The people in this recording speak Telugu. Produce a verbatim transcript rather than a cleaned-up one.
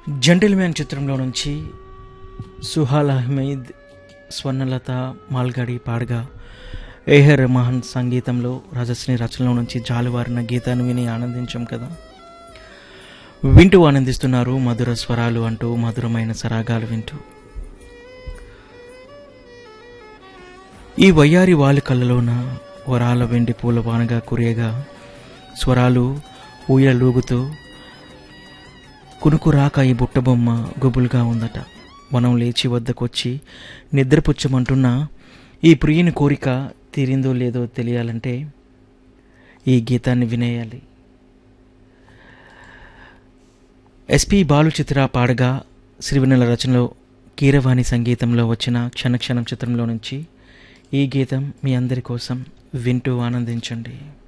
జెంటిల్‌మ్యాన్ చిత్రంలో నుంచి సుహాల్ అహ్మద్, స్వర్ణలత మాల్గడి పాడగా ఏఆర్ రెహమాన్ సంగీతంలో రాజశ్రీ రచనలో నుంచి జాలువారిన గీతాన్ని విని ఆనందించాం కదా. వింటూ ఆనందిస్తున్నారు మధుర స్వరాలు అంటూ మధురమైన సరాగాలు వింటూ. ఈ వయ్యారి వాలి కళ్ళలోన వరాల వెండి పూల వానగా కురియగా స్వరాలు ఊయలూగుతూ కునుకు రాక ఈ బుట్టబొమ్మ గుబులుగా ఉందట. మనం లేచి వద్దకొచ్చి నిద్రపుచ్చమంటున్న ఈ ప్రియుని కోరిక తీరిందో లేదో తెలియాలంటే ఈ గీతాన్ని వినేయాలి. ఎస్పి బాలు చిత్ర పాడగా శ్రీవెన్నెల రచనలో కీరవాణి సంగీతంలో వచ్చిన క్షణక్షణం చిత్రంలో నుంచి ఈ గీతం మీ అందరి కోసం వింటూ ఆనందించండి.